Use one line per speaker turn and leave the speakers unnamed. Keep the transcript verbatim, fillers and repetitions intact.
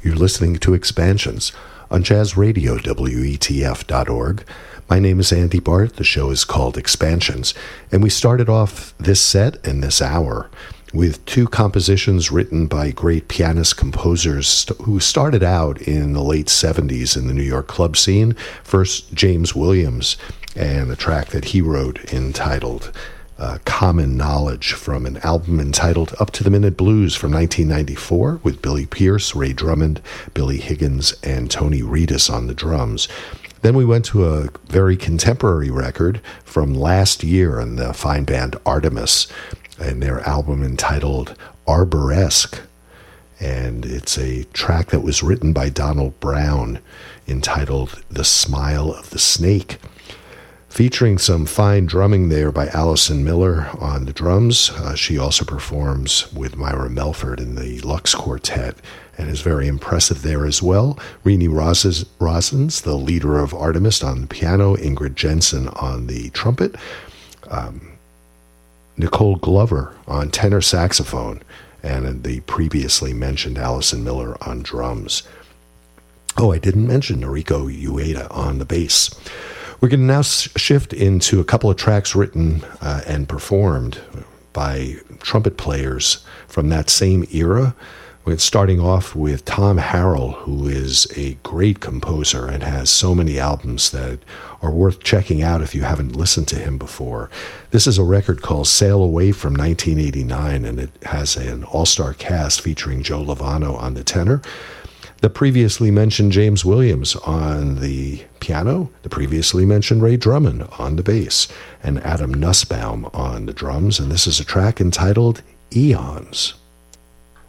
You're listening to Expansions on Jazz Radio, W E T F dot org. My name is Andy Bart. The show is called Expansions, and we started off this set and this hour with two compositions written by great pianist composers who started out in the late seventies in the New York club scene. First, James Williams, and a track that he wrote entitled Uh, Common Knowledge from an album entitled Up to the Minute Blues from nineteen ninety-four with Billy Pierce, Ray Drummond, Billy Higgins, and Tony Reedus on the drums. Then we went to a very contemporary record from last year in the fine band Artemis and their album entitled Arboresque. And it's a track that was written by Donald Brown entitled The Smile of the Snake, featuring some fine drumming there by Allison Miller on the drums. Uh, she also performs with Myra Melford in the Lux Quartet and is very impressive there as well. Rini Rosens, Rosens, the leader of Artemis, on the piano, Ingrid Jensen on the trumpet, um, Nicole Glover on tenor saxophone, and the previously mentioned Allison Miller on drums. Oh, I didn't mention Noriko Ueda on the bass. We're going to now shift into a couple of tracks written uh, and performed by trumpet players from that same era. We're starting off with Tom Harrell, who is a great composer and has so many albums that are worth checking out if you haven't listened to him before. This is a record called Sail Away from nineteen eighty-nine, and it has an all-star cast featuring Joe Lovano on the tenor, the previously mentioned James Williams on the piano, the previously mentioned Ray Drummond on the bass, and Adam Nussbaum on the drums. And this is a track entitled Eons.